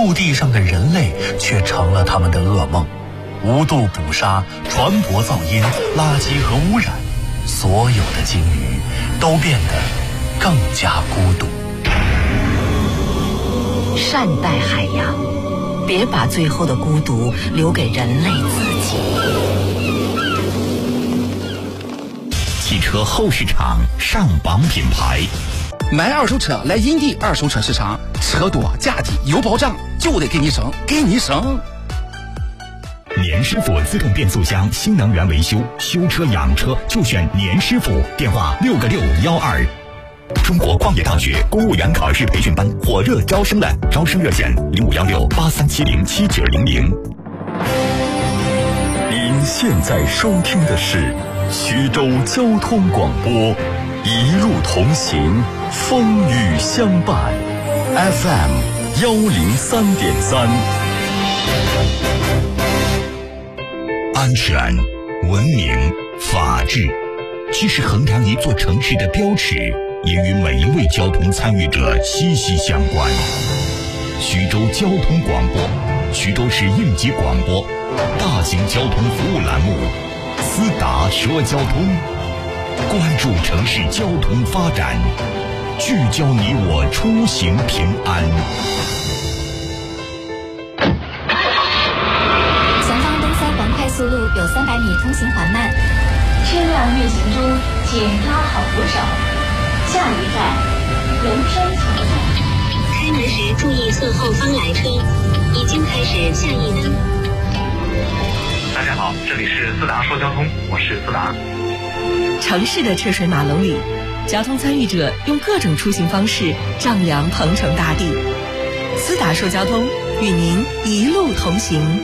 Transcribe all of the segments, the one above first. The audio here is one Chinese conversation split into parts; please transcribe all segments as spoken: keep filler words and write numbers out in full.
陆地上的人类却成了他们的噩梦。无度捕杀、船舶噪音、垃圾和污染，所有的鲸鱼都变得更加孤独。 善待海洋，别把最后的孤独留给人类自己。 汽车后市场上榜品牌， 买二手车来银地二手车市场，车多价低有保障，就得给你省，给你省。 年师傅自动变速箱新能源维修，修车养车就选年师傅，电话六个六幺二。中国矿业大学公务员考试培训班火热招生了，招生热线零五幺六八三七零七九零零。 您现在收听的是徐州交通广播，一路同行，风雨相伴 ，F M 幺零三点三。 安全、文明、法治，既是衡量一座城市的标尺，也与每一位交通参与者息息相关。徐州交通广播，徐州市应急广播，大型交通服务栏目，思达说交通，关注城市交通发展，聚焦你我出行平安。 速路有三百米，通行缓慢。 车辆运行中，请抓好扶手。下一站，龙山桥站。 开门时注意侧后方来车，已经开始下一门。 大家好，这里是思达说交通，我是思达。 城市的车水马龙里，交通参与者用各种出行方式丈量鹏程大地。思达说交通，与您一路同行。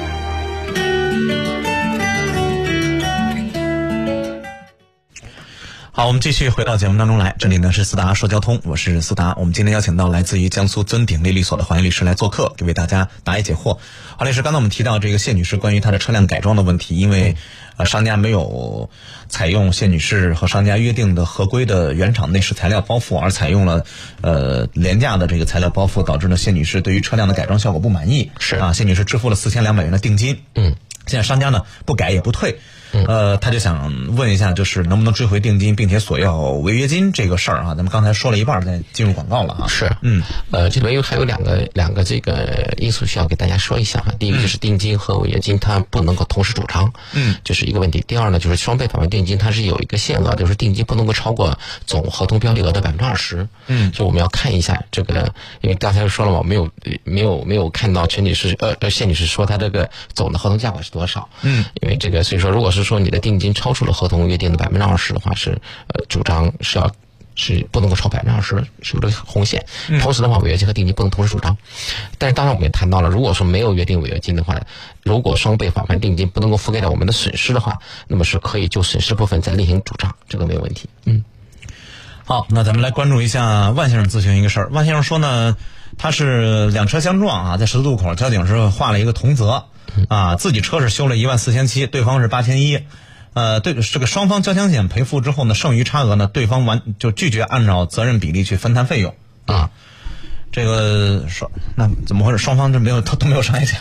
好，我们继续回到节目当中来，这里呢是思达说交通，我是思达。我们今天邀请到来自于江苏尊鼎利律所的黄岩律师来做客，给为大家答疑解惑。黄律师，刚才我们提到这个谢女士关于她的车辆改装的问题，因为呃商家没有采用谢女士和商家约定的合规的原厂内饰材料包覆，而采用了呃廉价的这个材料包覆，导致呢谢女士对于车辆的改装效果不满意。是啊，谢女士支付了四千两百元的定金。嗯，现在商家呢不改也不退。呃，他就想问一下，就是能不能追回定金，并且索要违约金这个事儿啊？咱们刚才说了一半，再进入广告了啊。 是，嗯，呃，这里面还有两个两个这个因素需要给大家说一下哈。第一个就是定金和违约金，它不能够同时主张，嗯，这是一个问题。第二呢，就是双倍返还定金，它是有一个限额，就是定金不能够超过总合同标的额的百分之二十。嗯，就我们要看一下这个，因为刚才说了嘛，没有没有没有看到陈女士呃呃谢女士说她这个总的合同价格是多少。嗯，因为这个所以说，如果是说你的定金超出了合同约定的百分之二十的话，是呃主张是要是不能够超百分之二十，是这个红线。同时的话，违约金和定金不能同时主张。但是当然我们也谈到了，如果说没有约定违约金的话，如果双倍返还定金不能够覆盖掉我们的损失的话，那么是可以就损失部分再另行主张，这个没有问题。嗯， 好，那咱们来关注一下万先生咨询一个事儿。万先生说呢，他是两车相撞啊，在十字路口交警是画了一个同责啊，自己车是修了一万四千七，对方是八千一。呃，对，这个双方交强险赔付之后呢，剩余差额呢，对方完就拒绝按照责任比例去分摊费用啊。这个双那怎么回事？双方这没有都都没有商业险。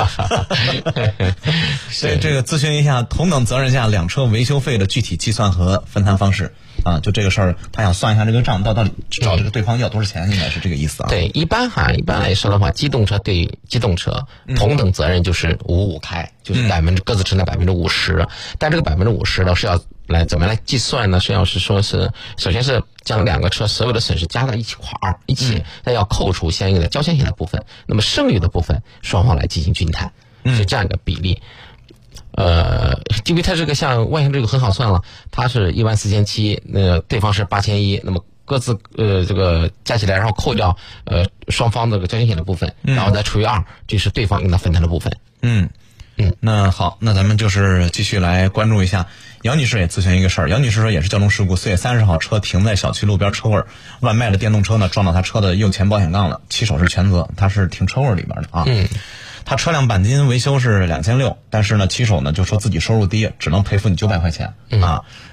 所以这个咨询一下同等责任下两车维修费的具体计算和分摊方式啊。就这个事儿，他想算一下这个账，到到底找这个对方要多少钱，应该是这个意思啊。 对，一般哈，一般来说的话，机动车对机动车同等责任就是五五开，就是百分之各自承担百分之五十。但这个百分之五十呢是要来怎么来计算呢？是要是说是首先是将两个车所有的损失加到一起块儿一起，再要扣除相应的交强险的部分，那么剩余的部分双方来进行均摊，是这样一个比例。呃，因为它这个像万向这个很好算了，它是一万四千七，那对方是八千一，那么各自呃这个加起来，然后扣掉呃双方这个交强险的部分，然后再除以二，这是对方应当分摊的部分。 嗯嗯，那好，那咱们就是继续来关注一下杨女士也咨询一个事儿。杨女士说也是交通事故，四月三十号车停在小区路边车位，外卖的电动车呢撞到她车的右前保险杠了，骑手是全责，她是停车位里边的啊。嗯。他车辆钣金维修是两千六，但是呢，骑手呢就说自己收入低，只能赔付你九百块钱啊。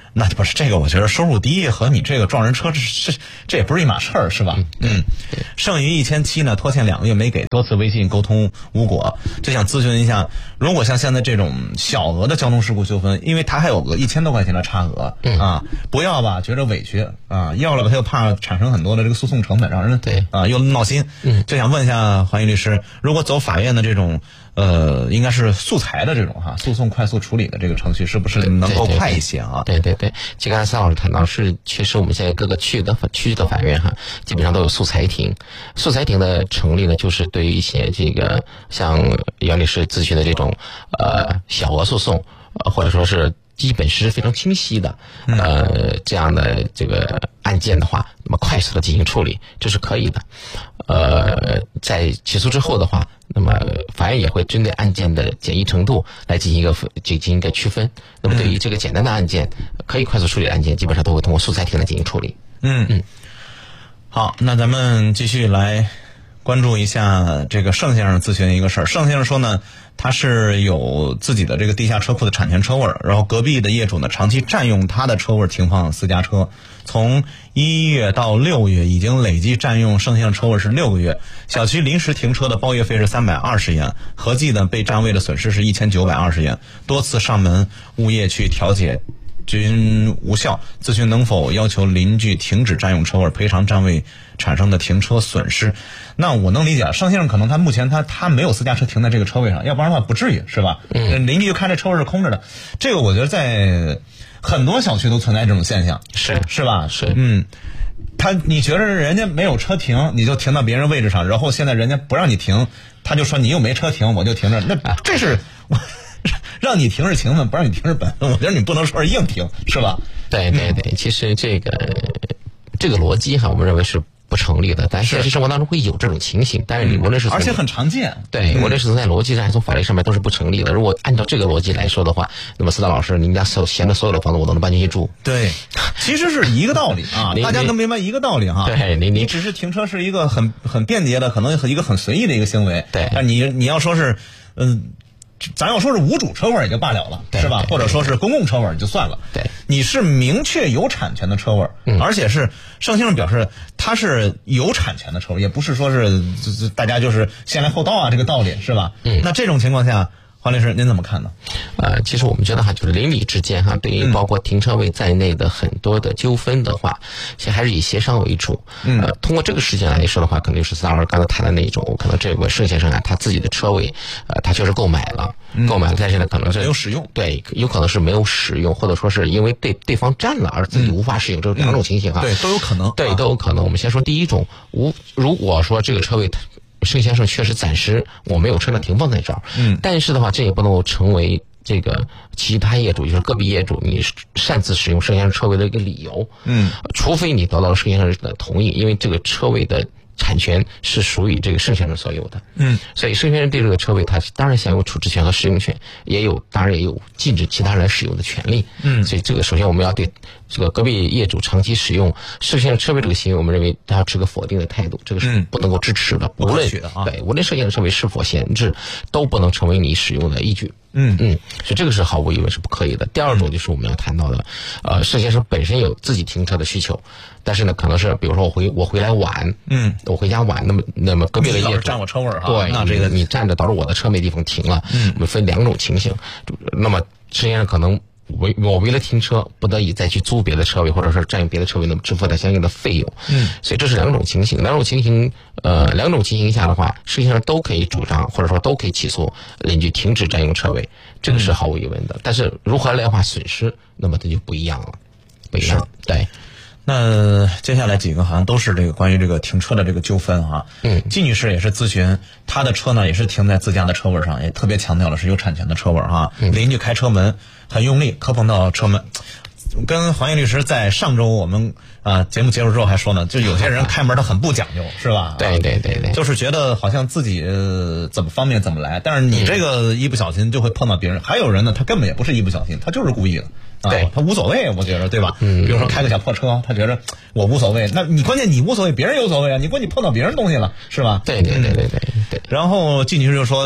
那不是这个，我觉得收入低和你这个撞人车，这这这也不是一码事儿，是吧？嗯，剩余一千七呢，拖欠两个月没给，多次微信沟通无果，就想咨询一下，如果像现在这种小额的交通事故纠纷，因为他还有个一千多块钱的差额、嗯、啊，不要吧，觉着委屈啊，要了吧，他又怕产生很多的这个诉讼成本，让人对啊又闹心。嗯，就想问一下黄玉律师，如果走法院的这种呃，应该是诉裁的这种哈，诉讼快速处理的这个程序，是不是能够快一些啊？ 对对 对, 对, 对，就刚才三老师谈到，是确实我们现在各个区的区的法院哈，基本上都有诉裁庭。诉裁庭的成立呢，就是对于一些这个像杨律师咨询的这种呃小额诉讼，呃或者说是基本事实非常清晰的呃这样的这个案件的话，那么快速的进行处理，这是可以的。呃，在起诉之后的话，那么法院也会针对案件的简易程度来进行一个进行一个区分。那么对于这个简单的案件，可以快速处理的案件，基本上都会通过诉裁庭来进行处理。 嗯嗯。好，那咱们继续来关注一下这个盛先生咨询的一个事儿。盛先生说呢，他是有自己的这个地下车库的产权车位，然后隔壁的业主呢长期占用他的车位停放私家车，从一月到六月已经累计占用盛先生车位是六个月，小区临时停车的包月费是三百二十元，合计呢被占位的损失是一千九百二十元，多次上门物业去调解均无效，咨询能否要求邻居停止占用车位，赔偿占位产生的停车损失。那我能理解，盛先生可能他目前他他没有私家车停在这个车位上，要不然的话不至于，是吧？嗯，邻居就看这车位是空着的，这个我觉得在很多小区都存在这种现象， 是是吧？ 是， 嗯。他你觉得人家没有车停，你就停到别人位置上，然后现在人家不让你停，他就说你又没车停，我就停这，那这是让你停是情分，不让你停是本分。我觉得你不能说是硬停，是吧？ 对对对，其实这个这个逻辑哈，我们认为是不成立的，但现实生活当中会有这种情形，但是你无论是而且很常见， 对，无论是从在逻辑上还是从法律上面都是不成立的。如果按照这个逻辑来说的话，那么司导老师，您家所闲的所有的房子我都能搬进去住。 对，其实是一个道理啊，大家能明白一个道理哈。 对，你你只是停车是一个很很便捷的，可能一个很随意的一个行为。 对， 但你你要说是，嗯。咱要说是无主车位也就罢了了，是吧？或者说是公共车位就算了。 对， 你是明确有产权的车位，嗯、而且是盛先生表示他是有产权的车位，也不是说是大家就是先来后到啊，这个道理是吧？嗯，那这种情况下，黄律师您怎么看呢？ 呃，其实我们觉得哈，就是邻里之间哈，对于包括停车位在内的很多的纠纷的话，其实还是以协商为主。嗯，呃，通过这个事件来说的话，可能就是司老师刚才谈的那一种，可能这位盛先生啊，他自己的车位，呃，他确实购买了，嗯、购买了，但是呢，可能是没有使用， 对，有可能是没有使用，或者说是因为对对方占了而自己无法使用，嗯、这两种情形哈， 对，都有可能， 对，都有可能。我们先说第一种，无如果说这个车位。盛先生确实暂时我没有车呢停放在这儿，嗯，但是的话，这也不能够成为这个其他业主，就是个别业主你擅自使用盛先生车位的一个理由，嗯，除非你得到了盛先生的同意，因为这个车位的产权是属于这个盛先生所有的，嗯，所以盛先生对这个车位他当然享有处置权和使用权，也有当然也有禁止其他人使用的权利，嗯，所以这个首先我们要对这个隔壁业主长期使用盛先生车位这个行为，我们认为他要持个否定的态度，这个是不能够支持的， 嗯、 无论啊、 对无论盛先生车位是否闲置，都不能成为你使用的依据。嗯嗯，所以这个是毫无疑问是不可以的。第二种就是我们要谈到的，呃，盛先生本身有自己停车的需求，但是呢，可能是比如说我回我回来晚，嗯，我回家晚，那么那么隔壁的业主占我车位哈， 对， 那这个你占着导致我的车没地方停了，嗯，我们分两种情形，那么盛先生可能。为我为了停车，不得已再去租别的车位，或者说占用别的车位，那么支付它相应的费用。嗯，所以这是两种情形，两种情形，呃，两种情形下的话，实际上都可以主张，或者说都可以起诉邻居停止占用车位，这个是毫无疑问的。嗯、但是如何量化损失，那么它就不一样了，不一样。对。 那接下来几个好像都是这个关于这个停车的这个纠纷哈。嗯，季女士也是咨询，她的车呢也是停在自家的车位上，也特别强调了是有产权的车位哈。嗯、邻居开车门很用力，磕碰到车门。跟黄燕律师在上周我们啊节目结束之后还说呢，就有些人开门他很不讲究，是吧？ 对对对对， 就是觉得好像自己、呃、怎么方便怎么来，但是你这个一不小心就会碰到别人。嗯、还有人呢，他根本也不是一不小心，他就是故意的。啊、对，他无所谓，我觉得，对吧？嗯，比如说开个小破车，他觉得我无所谓，那你关键你无所谓，别人有所谓啊，你关键碰到别人东西了，是吧？ 对对对对对对。 然后季女士就说，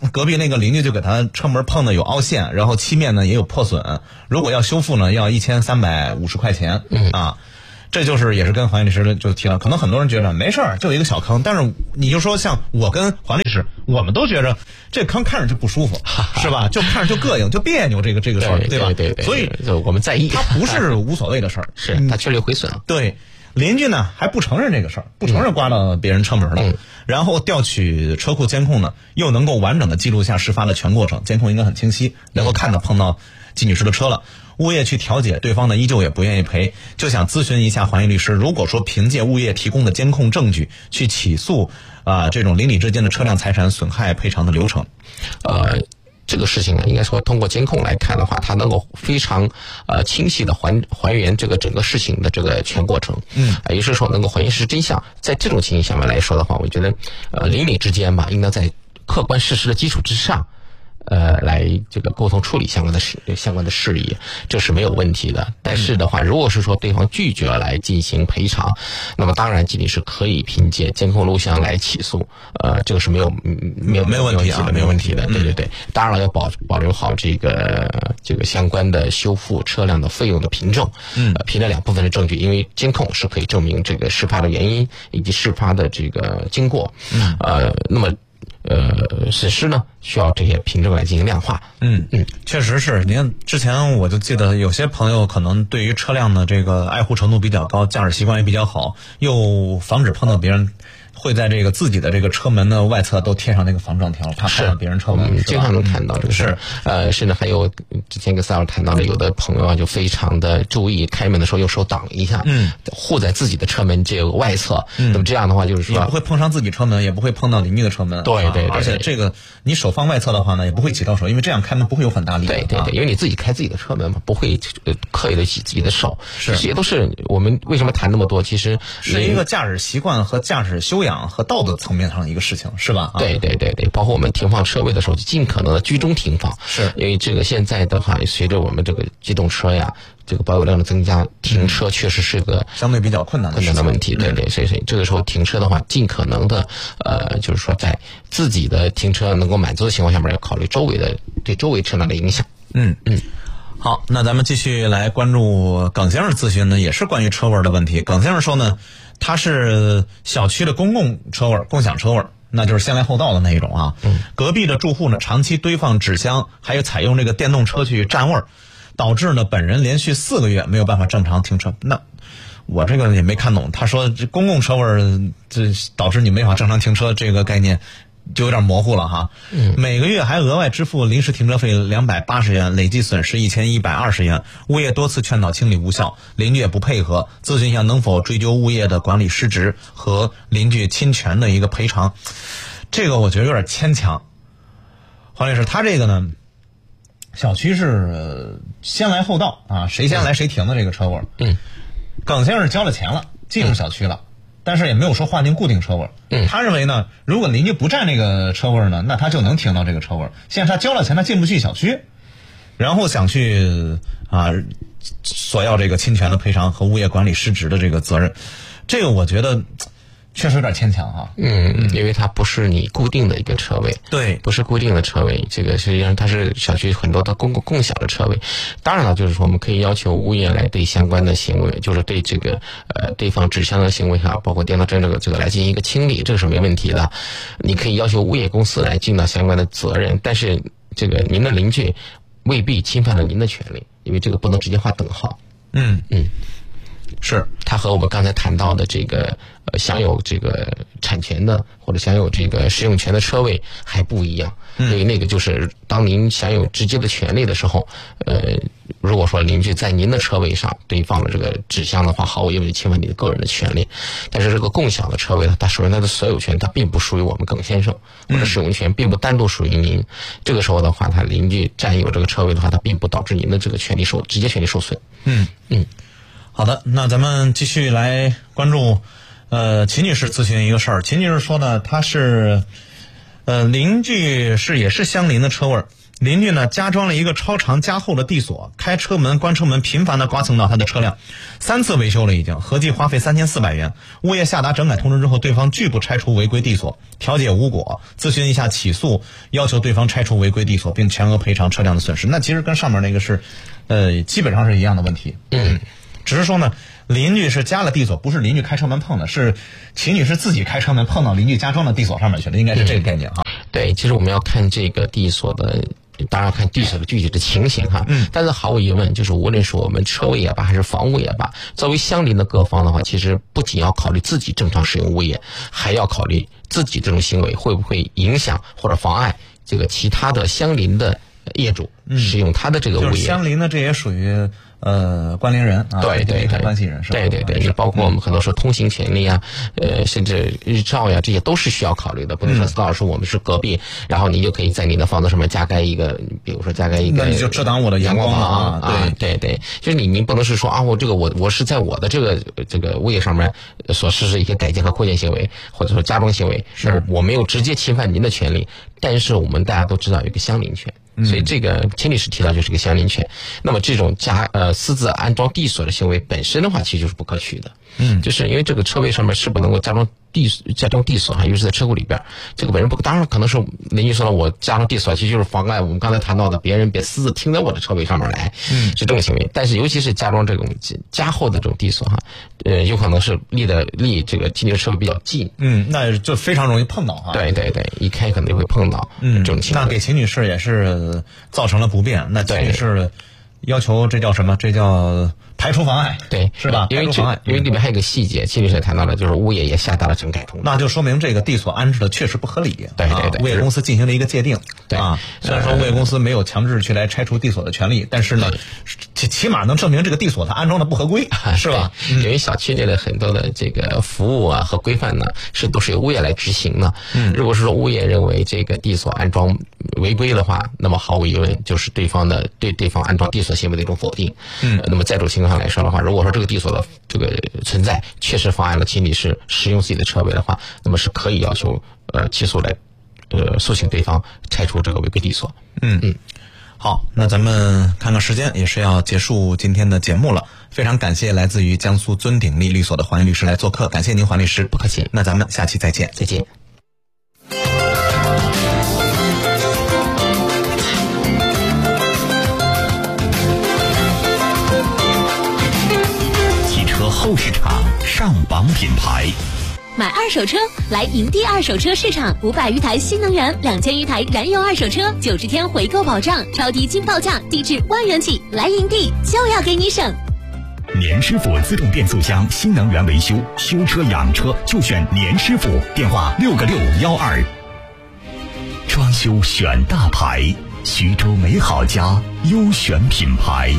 隔壁那个邻居就给他车门碰的有凹陷，然后漆面呢也有破损，如果要修复呢要一千三百五十块钱啊。这就是也是跟黄律师就提了，可能很多人觉得没事儿，就一个小坑，但是你就说像我跟黄律师，我们都觉着这坑看着就不舒服，是吧？就看着就膈应，就别扭，这个这个事儿，对吧？ 对对对， 所以就我们在意， 它不是无所谓的事儿， 是它确实毁损了。 对，邻居呢还不承认这个事儿，不承认刮到别人车门了，嗯、然后调取车库监控呢，又能够完整的记录下事发的全过程，监控应该很清晰，能够看到碰到季女士的车了。物业去调解，对方呢依旧也不愿意赔，就想咨询一下黄毅律师，如果说凭借物业提供的监控证据去起诉啊、呃、这种邻里之间的车辆财产损害赔偿的流程， 呃。这个事情呢，应该说通过监控来看的话，它能够非常呃清晰的还还原这个整个事情的这个全过程，嗯，也就是说能够还原事实真相。在这种情形下面来说的话，我觉得呃邻里之间吧，应当在客观事实的基础之上。呃，来这个沟通处理相关的事相关的事宜，这是没有问题的。但是的话，如果是说对方拒绝来进行赔偿，那么当然仅仅是可以凭借监控录像来起诉，呃，这个是没有没有没有问题的，没有问题的。对对对，当然了，要保保留好这个这个相关的修复车辆的费用的凭证，嗯，凭这两部分的证据，因为监控是可以证明这个事发的原因以及事发的这个经过，嗯，呃，那么。呃，损失呢需要这些凭证来进行量化。 嗯嗯，确实是。您看之前我就记得有些朋友可能对于车辆的这个爱护程度比较高，驾驶习惯也比较好，又防止碰到别人，会在这个自己的这个车门的外侧都贴上那个防撞条，怕碰到别人车门。 嗯，经常能看到这个事。呃，甚至还有之前跟赛尔谈到的，有的朋友啊就非常的注意，开门的时候用手挡一下，嗯，护在自己的车门这个外侧。嗯，那么这样的话就是说也不会碰上自己车门，也不会碰到邻居的车门。 对对对， 而且这个你手放外侧的话呢，也不会起到手，因为这样开门不会有很大力。 对对对，因为你自己开自己的车门嘛，不会刻意的起自己的手。 是， 这些都是我们为什么谈那么多，其实是一个驾驶习惯和驾驶修养和道德层面上的一个事情，是吧？ 对对对对，包括我们停放车位的时候，就尽可能的居中停放。 是， 因为这个现在的话，随着我们这个机动车呀，这个保有量的增加，停车确实是个相对比较困难的困难的问题。对对，所以所以这个时候停车的话，尽可能的呃，就是说在自己的停车能够满足的情况下面，要考虑周围的对周围车辆的影响。 嗯嗯。好，那咱们继续来关注耿先生咨询呢，也是关于车位的问题。耿先生说呢，他是小区的公共车位、共享车位，那就是先来后到的那一种啊。嗯、隔壁的住户呢，长期堆放纸箱，还有采用这个电动车去占位，导致呢本人连续四个月没有办法正常停车。那我这个也没看懂，他说这公共车位这导致你没法正常停车这个概念。就有点模糊了哈，嗯，每个月还额外支付临时停车费两百八十元，累计损失一千一百二十元。物业多次劝导清理无效，邻居也不配合，咨询一下能否追究物业的管理失职和邻居侵权的一个赔偿。这个我觉得有点牵强。黄律师，他这个呢，小区是、呃、先来后到啊，谁先来谁停的这个车位。嗯，耿先生交了钱了，进入小区了。嗯，但是也没有说划定固定车位，嗯，他认为呢，如果邻居不占这个车位呢，那他就能停到这个车位。现在他交了钱，他进不去小区，然后想去啊索要这个侵权的赔偿和物业管理失职的这个责任，这个我觉得确实有点牵强啊。 嗯，因为它不是你固定的一个车位， 对， 不是固定的车位，这个实际上它是小区很多的公共共享的车位。当然了，就是说我们可以要求物业来对相关的行为，就是对这个呃堆放纸箱的行为哈，包括电动车这个这个来进行一个清理，这个是没问题的。你可以要求物业公司来尽到相关的责任，但是这个您的邻居未必侵犯了您的权利，因为这个不能直接划等号。 嗯嗯。 是，它和我们刚才谈到的这个呃享有这个产权的或者享有这个使用权的车位还不一样，因为那个就是当您享有直接的权利的时候，呃，如果说邻居在您的车位上堆放了这个纸箱的话，毫无疑问侵犯你的个人的权利。但是这个共享的车位呢，它首先它的所有权它并不属于我们耿先生，或者使用权并不单独属于您。这个时候的话，他邻居占有这个车位的话，它并不导致您的这个权利受直接权利受损。 嗯嗯。好的，那咱们继续来关注，呃，秦女士咨询一个事儿。秦女士说呢，她是，呃，邻居是也是相邻的车位， 邻居呢加装了一个超长加厚的地锁，开车门关车门频繁的刮蹭到他的车辆，三次维修了已经，合计花费三千四百元。物业下达整改通知之后，对方拒不拆除违规地锁，调解无果，咨询一下起诉，要求对方拆除违规地锁并全额赔偿车辆的损失。那其实跟上面那个是呃基本上是一样的问题。嗯，只是说呢邻居是加了地锁，不是邻居开车门碰的，是秦女士自己开车门碰到邻居加装的地锁上面去了，应该是这个概念啊。 对，其实我们要看这个地锁的，当然看地锁的具体的情形哈。嗯。但是毫无疑问，就是无论是我们车位也罢，还是房屋也罢，作为相邻的各方的话，其实不仅要考虑自己正常使用物业，还要考虑自己这种行为会不会影响或者妨碍这个其他的相邻的业主使用他的这个物业。嗯、就是相邻的，这也属于。呃，关联人啊， 对对对， 关系人是吧？ 对对对，也包括我们很多说通行权利啊，呃，甚至日照呀，这些都是需要考虑的。不能说司导说我们是隔壁，然后你就可以在你的房子上面加盖一个，比如说加盖一个， 那你就遮挡我的阳光啊！对对对，就是你你不能是说啊，我这个我我是在我的这个这个物业上面所实施一些改建和扩建行为，或者说加装行为，是我没有直接侵犯您的权利，但是我们大家都知道有一个相邻权。所以这个秦律师提到就是个相邻权，那么这种加呃私自安装地锁的行为本身的话，其实就是不可取的。嗯，就是因为这个车位上面是不能够加装地加装地锁哈，尤其是在车库里边，这个本身不当然可能是邻居说了，我加上地锁其实就是妨碍我们刚才谈到的别人别私自停在我的车位上面来，嗯，是这种行为。但是尤其是加装这种加厚的这种地锁哈，呃，有可能是离的离这个秦律师车位比较近， 嗯，那就非常容易碰到哈。 对对对，一开可能就会碰到，嗯，这种情况。 那给秦女士也是造成了不便，那秦女士要求这叫什么？这叫排除妨碍， 对， 是吧？ 因为这因为里面还有一个细节，秦律师也谈到了，就是物业也下达了整改通知， 那就说明这个地锁安置的确实不合理。 对对对， 物业公司进行了一个界定， 对啊，虽然说物业公司没有强制去来拆除地锁的权利，但是呢，起起码能证明这个地锁它安装的不合规，是吧？ 因为小区内的很多的这个服务啊和规范呢，是都是由物业来执行的。嗯，如果是说物业认为这个地锁安装违规的话，那么毫无疑问就是对方的对对方安装地锁行为的一种否定。嗯，那么在这种情况来说的话，如果说这个地锁的这个存在确实妨碍了秦女士使用自己的车位的话，那么是可以要求呃起诉来呃诉请对方拆除这个违规地锁。 嗯嗯，好，那咱们看看时间，也是要结束今天的节目了。非常感谢来自于江苏尊鼎利律所的黄律师来做客，感谢您黄律师。 不客气。 那咱们下期再见。 再见。 后市场上榜品牌， 买二手车来营地二手车市场，五百余台新能源，两千余台燃油二手车，九十天回购保障，超低金报价，低至万元起，来营地就要给你省。 年师傅自动变速箱新能源维修，修车养车就选年师傅，电话六个六幺二。装修选大牌，徐州美好家优选品牌。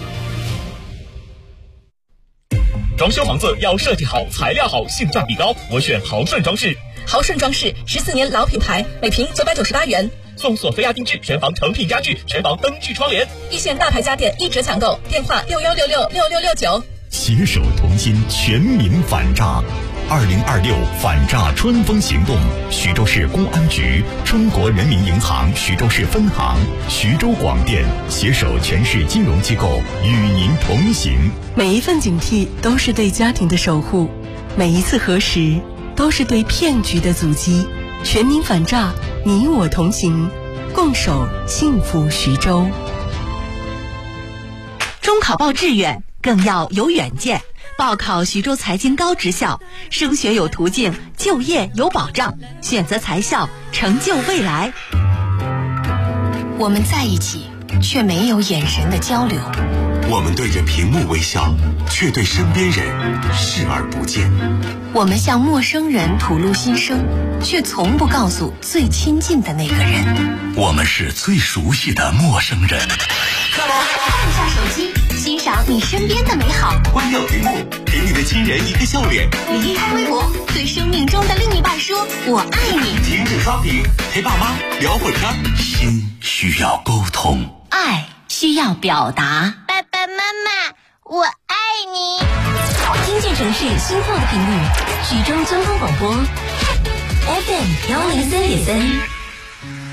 装修房子要设计好，材料好，性价比高，我选豪顺装饰。 豪顺装饰十四年老品牌，每平九百九十八元， 送索菲亚定制全房成品家具，全房灯具窗帘， 一线大牌家电一折抢购，电话六幺六六六六六九。 携手同心，全民反诈。二零二六反诈春风行动，徐州市公安局、中国人民银行徐州市分行、徐州广电携手全市金融机构与您同行。 每一份警惕都是对家庭的守护，每一次核实都是对骗局的阻击。全民反诈，你我同行，共守幸福徐州。 中考报志愿更要有远见。报考徐州财经高职校，升学有途径，就业有保障，选择财校，成就未来。 我们在一起，却没有眼神的交流。 我们对着屏幕微笑，却对身边人视而不见。 我们向陌生人吐露心声，却从不告诉最亲近的那个人。 我们是最熟悉的陌生人。 按下手机，欣赏你身边的美好。 关掉屏幕，给你的亲人一个笑脸。 离开微博，对生命中的另一半说我爱你。 停止刷屏，陪爸妈聊会天。心需要沟通， 爱需要表达。 爸爸妈妈，我爱你。 听见城市心跳的频率，徐州交通广播 F M 幺零三点三。